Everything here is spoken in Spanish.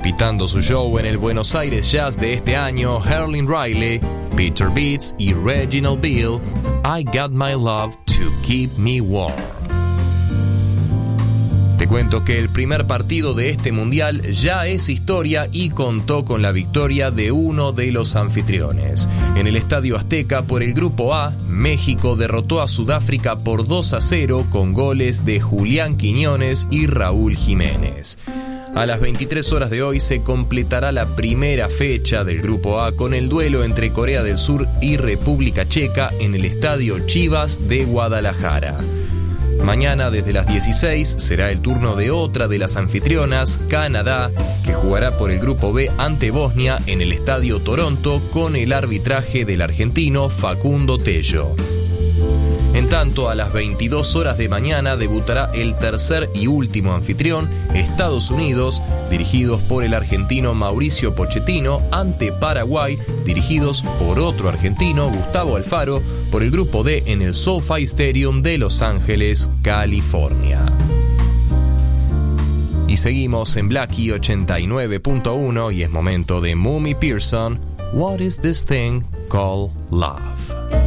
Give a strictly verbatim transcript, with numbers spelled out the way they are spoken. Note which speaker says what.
Speaker 1: Pitando su show en el Buenos Aires Jazz de este año, Herlin Riley, Peter Beats y Reginald Bill, I Got My Love to Keep Me Warm. Te cuento que el primer partido de este mundial ya es historia y contó con la victoria de uno de los anfitriones. En el Estadio Azteca, por el Grupo A, México derrotó a Sudáfrica por dos a cero con goles de Julián Quiñones y Raúl Jiménez. A las veintitrés horas de hoy se completará la primera fecha del Grupo A con el duelo entre Corea del Sur y República Checa en el Estadio Chivas de Guadalajara. Mañana desde las dieciséis será el turno de otra de las anfitrionas, Canadá, que jugará por el Grupo B ante Bosnia en el Estadio Toronto con el arbitraje del argentino Facundo Tello. En tanto, a las veintidós horas de mañana debutará el tercer y último anfitrión, Estados Unidos, dirigidos por el argentino Mauricio Pochettino, ante Paraguay, dirigidos por otro argentino, Gustavo Alfaro, por el Grupo D en el SoFi Stadium de Los Ángeles, California. Y seguimos en Blackie ochenta y nueve punto uno y es momento de Mummy Pearson, What is this thing called love?